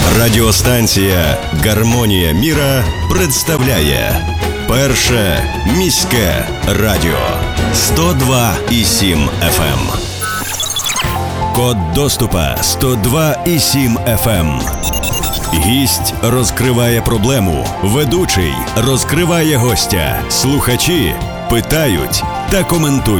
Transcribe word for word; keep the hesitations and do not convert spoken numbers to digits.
Радіостанція «Гармонія міра» представляє Перше міське радіо сто два і сім еф ем. Код доступа сто два і сім еф ем. Гість розкриває проблему, ведучий розкриває гостя, слухачі питають та коментують.